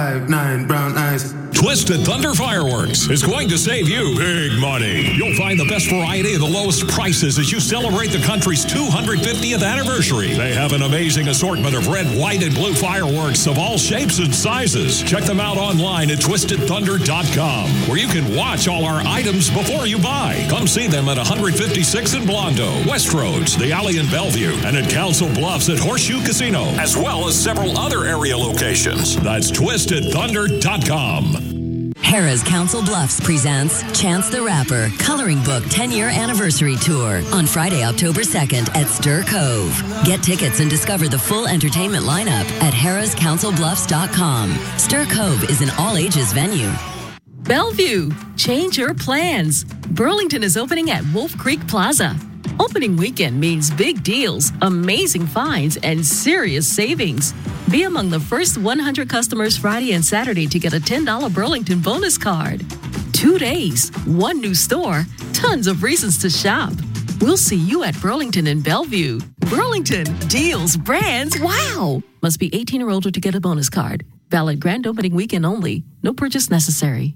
5'9", brown eyes. Twisted Thunder Fireworks is going to save you big money. You'll find the best variety and the lowest prices as you celebrate the country's 250th anniversary. They have an amazing assortment of red, white, and blue fireworks of all shapes and sizes. Check them out online at twistedthunder.com, where you can watch all our items before you buy. Come see them at 156 in Blondo, Westroads, the Alley in Bellevue, and at Council Bluffs at Horseshoe Casino, as well as several other area locations. That's twistedthunder.com. Harrah's Council Bluffs presents Chance the Rapper Coloring Book 10-Year Anniversary Tour on Friday, October 2nd at Stir Cove. Get tickets and discover the full entertainment lineup at harrahscouncilbluffs.com. Stir Cove is an all-ages venue. Bellevue, change your plans. Burlington is opening at Wolf Creek Plaza. Opening weekend means big deals, amazing finds, and serious savings. Be among the first 100 customers Friday and Saturday to get a $10 Burlington bonus card. 2 days, one new store, tons of reasons to shop. We'll see you at Burlington and Bellevue. Burlington, deals, brands, wow! Must be 18 or older to get a bonus card. Valid grand opening weekend only. No purchase necessary.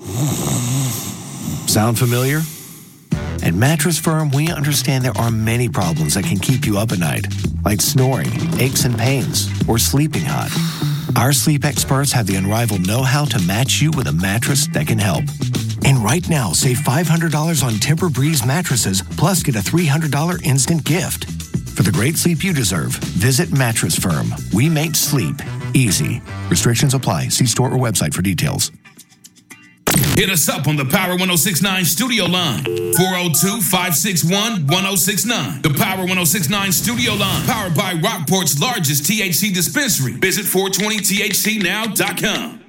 Sound familiar? At Mattress Firm, we understand there are many problems that can keep you up at night, like snoring, aches and pains, or sleeping hot. Our sleep experts have the unrivaled know-how to match you with a mattress that can help. And right now, save $500 on Tempur-Breeze mattresses, plus get a $300 instant gift. For the great sleep you deserve, visit Mattress Firm. We make sleep easy. Restrictions apply. See store or website for details. Hit us up on the Power 106.9 studio line, 402-561-1069. The Power 106.9 studio line, powered by Rockport's largest THC dispensary. Visit 420thcnow.com.